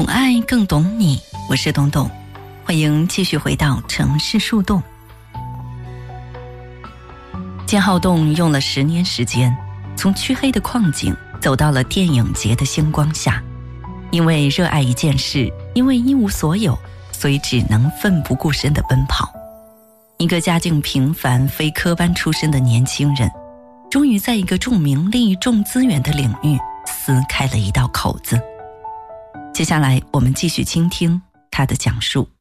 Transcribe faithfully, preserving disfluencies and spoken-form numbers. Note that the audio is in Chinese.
懂爱更懂你，我是董董，欢迎继续回到城市树洞。金浩栋用了十年时间，从黢黑的矿井走到了电影节的星光下。因为热爱一件事，因为一无所有，所以只能奋不顾身地奔跑。一个家境平凡非科班出身的年轻人，终于在一个重名利重资源的领域撕开了一道口子。接下来我们继续倾听他的讲述。